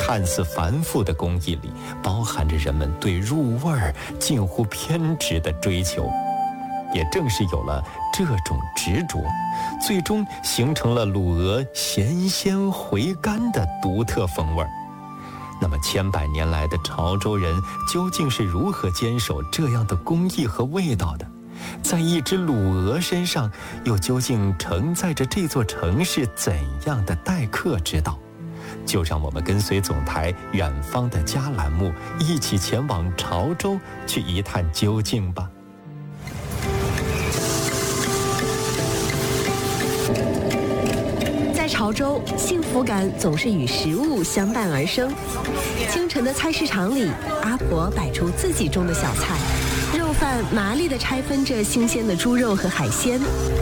看似繁复的工艺里，包含着人们对入味儿近乎偏执的追求。也正是有了这种执着，最终形成了卤鹅咸鲜回甘的独特风味。那么千百年来的潮州人究竟是如何坚守这样的工艺和味道的？在一只卤鹅身上，又究竟承载着这座城市怎样的待客之道？就让我们跟随总台远方的家栏目，一起前往潮州去一探究竟吧。 在潮州，幸福感总是与食物相伴而生。清晨的菜市场里，阿婆摆出自己种的小菜，肉贩麻利地拆分着新鲜的猪肉和海鲜。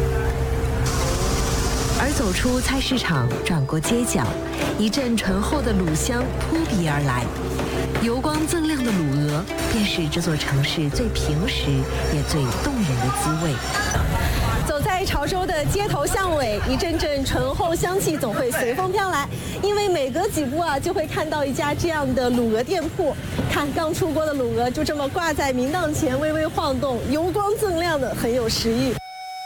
而走出菜市场，转过街角，一阵醇厚的卤香扑鼻而来。油光锃亮的卤鹅，便是这座城市最平实也最动人的滋味。 走在潮州的街头巷尾，一阵阵醇厚香气总会随风飘来，因为每隔几步就会看到一家这样的卤鹅店铺。看刚出锅的卤鹅就这么挂在明档前微微晃动，油光锃亮的，很有食欲。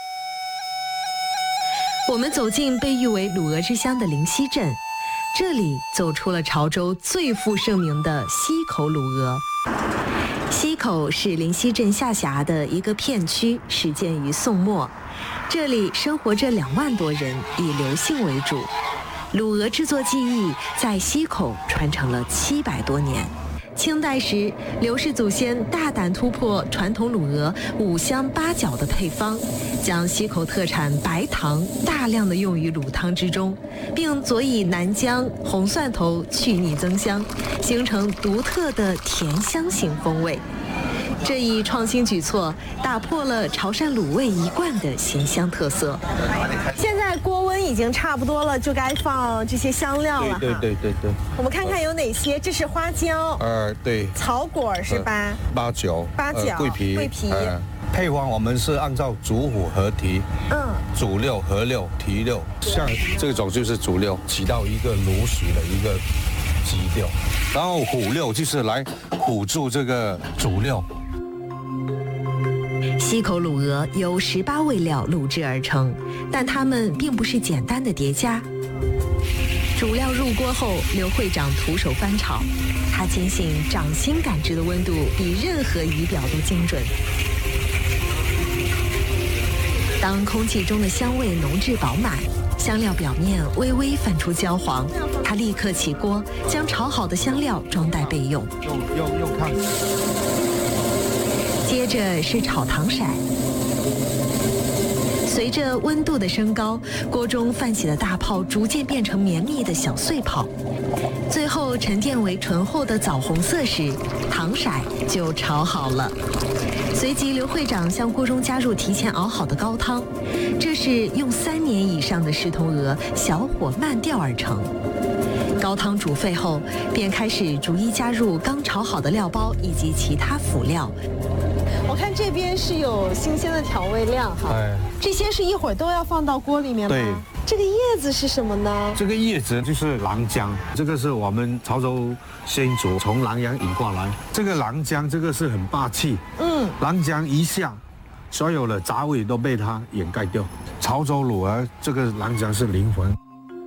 我们走进被誉为卤鹅之乡的灵溪镇，这里走出了潮州最负盛名的溪口卤鹅。溪口是灵溪镇下辖的一个片区，始建于宋末。这里生活着2万多人，以刘姓为主。卤鹅制作技艺在溪口传承了700多年。清代时，刘氏祖先大胆突破传统卤鹅5香8角的配方，将溪口特产白糖大量的用于卤汤之中，并佐以南姜、红蒜头去腻增香，形成独特的甜香型风味。这一创新举措打破了潮汕卤味一贯的咸香特色。 现在锅温已经差不多了，就该放这些香料了。 对。 我们看看有哪些，这是花椒， 对， 草果是吧？ 八角，桂皮，配方我们是按照主辅合提，主料、合料、提料，像这种就是主料，起到一个卤水的一个基调，然后辅料就是来辅助这个主料。 溪口卤鹅由18味料卤制而成，但它们并不是简单的叠加。主料入锅后，刘会长徒手翻炒，他坚信掌心感知的温度比任何仪表都精准。当空气中的香味浓质饱满，香料表面微微泛出焦黄，他立刻起锅，将炒好的香料装袋备用。 又看。 接着是炒糖色，随着温度的升高，锅中泛起的大泡逐渐变成绵密的小碎泡，最后沉淀为醇厚的枣红色时，糖色就炒好了。随即刘会长向锅中加入提前熬好的高汤，这是用3年以上的狮头鹅小火慢吊而成。高汤煮沸后，便开始逐一加入刚炒好的料包以及其他辅料。 我看这边是有新鲜的调味料哈，这些是一会儿都要放到锅里面吗？ 对。 这个叶子是什么呢？ 这个叶子就是狼姜，这个是我们潮州先祖从南洋引过来。这个狼姜这个是很霸气，狼姜一下，所有的杂味都被它掩盖掉。潮州卤鹅这个狼姜是灵魂。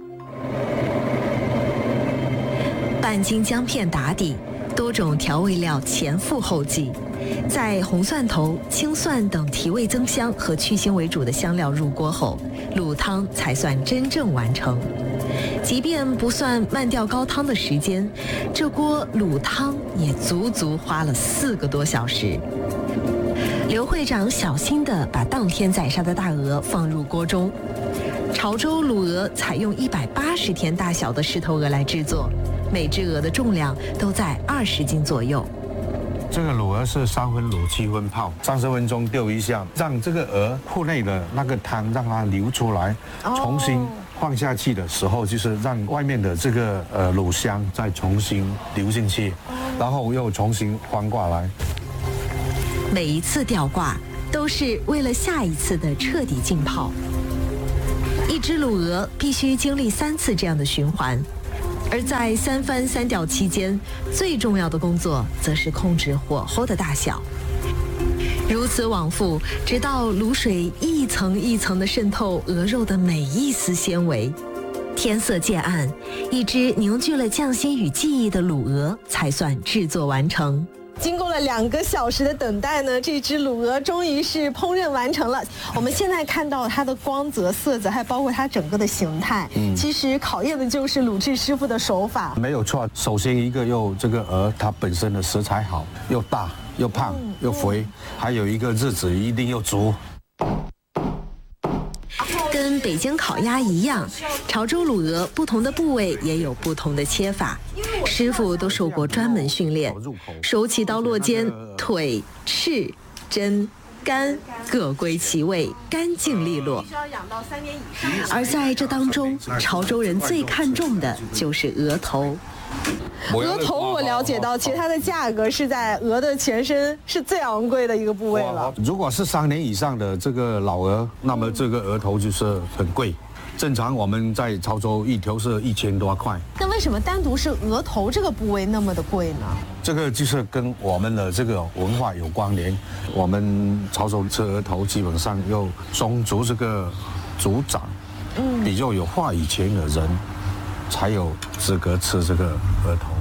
半斤姜片打底，多种调味料前赴后继，在红蒜头、青蒜等提味增香和去腥为主的香料入锅后，卤汤才算真正完成。即便不算慢吊高汤的时间，这锅卤汤也足足花了4个多小时。刘会长小心地把当天宰杀的大鹅放入锅中。潮州卤鹅采用180天大小的狮头鹅来制作，每只鹅的重量都在20斤左右。 这个卤鹅是3分卤7分泡，30分钟丢一下，让这个鹅腹内的那个汤让它流出来，重新放下去的时候，就是让外面的这个卤香再重新流进去，然后又重新翻过来。 每一次吊挂都是为了下一次的彻底浸泡。一只卤鹅必须经历3次这样的循环。 而在三翻三吊期间，最重要的工作则是控制火候的大小。如此往复，直到卤水一层一层地渗透鹅肉的每一丝纤维。天色渐暗，一只凝聚了匠心与技艺的卤鹅才算制作完成。 经过了2个小时的等待呢，这只卤鹅终于是烹饪完成了。我们现在看到它的光泽、色泽，还包括它整个的形态，其实考验的就是卤制师傅的手法。 没有错，首先一个这个鹅它本身的食材好，又大又胖又肥，还有一个日子一定又足。 跟北京烤鸭一样，潮州卤鹅不同的部位也有不同的切法，师傅都受过专门训练，手起刀落间，腿、翅、胗、肝各归其位，干净利落。而在这当中，潮州人最看重的就是鹅头。 鹅头我了解到，其实它的价格是在鹅的全身是最昂贵的一个部位了。 如果是3年以上的这个老鹅，那么这个鹅头就是很贵。正常我们在潮州一条是1000多块。 那为什么单独是鹅头这个部位那么的贵呢？ 这个就是跟我们的这个文化有关联。我们潮州吃鹅头基本上要宗族这个族长，比较有话语权的人，才有资格吃这个鹅头。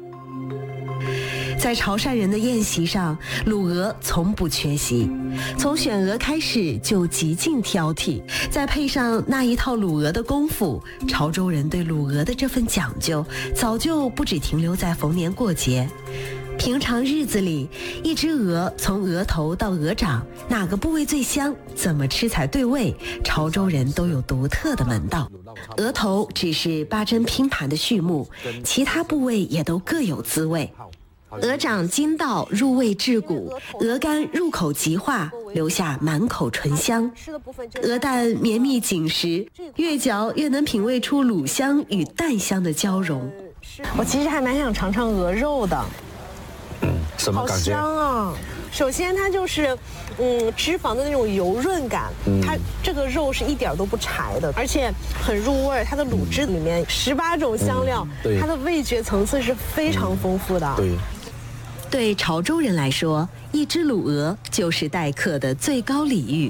在潮汕人的宴席上，卤鹅从不缺席，从选鹅开始就极尽挑剔，再配上那一套卤鹅的功夫，潮州人对卤鹅的这份讲究，早就不只停留在逢年过节。平常日子里，一只鹅从鹅头到鹅掌，哪个部位最香，怎么吃才对味，潮州人都有独特的门道。鹅头只是八珍拼盘的序幕，其他部位也都各有滋味。鹅掌筋道入味至骨，鹅肝入口即化，留下满口醇香。鹅蛋绵密紧实，越嚼越能品味出卤香与蛋香的交融。 我其实还蛮想尝尝鹅肉的。 什么感觉？ 好香啊！首先它就是，脂肪的那种油润感，它这个肉是一点都不柴的，而且很入味。它的卤汁里面18种香料，它的味觉层次是非常丰富的。 对潮州人来说，一只卤鹅就是待客的最高礼遇。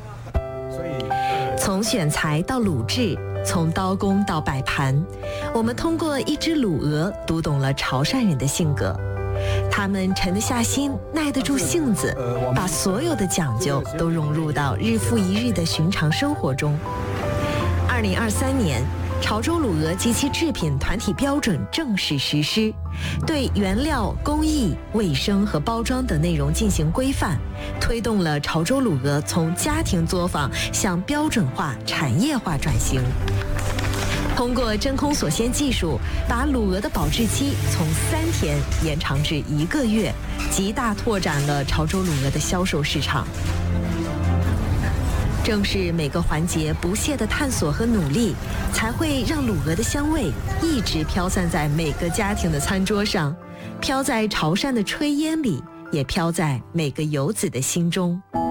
从选材到卤制，从刀工到摆盘，我们通过一只卤鹅读懂了潮汕人的性格。他们沉得下心，耐得住性子，把所有的讲究都融入到日复一日的寻常生活中。2023年，潮州卤鹅及其制品团体标准正式实施，对原料、工艺、卫生和包装等内容进行规范，推动了潮州卤鹅从家庭作坊向标准化、产业化转型。通过真空锁鲜技术，把卤鹅的保质期从3天延长至1个月，极大拓展了潮州卤鹅的销售市场。正是每个环节不懈的探索和努力，才会让卤鹅的香味一直飘散在每个家庭的餐桌上，飘在潮汕的炊烟里，也飘在每个游子的心中。